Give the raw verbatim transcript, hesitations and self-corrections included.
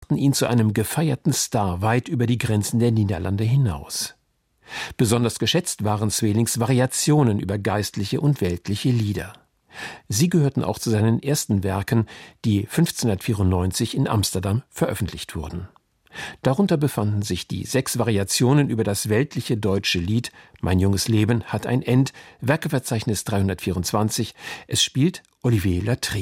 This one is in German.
machten ihn zu einem gefeierten Star weit über die Grenzen der Niederlande hinaus. Besonders geschätzt waren Sweelings Variationen über geistliche und weltliche Lieder. Sie gehörten auch zu seinen ersten Werken, die fünfzehnhundertvierundneunzig in Amsterdam veröffentlicht wurden. Darunter befanden sich die sechs Variationen über das weltliche deutsche Lied »Mein junges Leben hat ein End«, Werkeverzeichnis dreihundertvierundzwanzig. Es spielt Olivier Latry.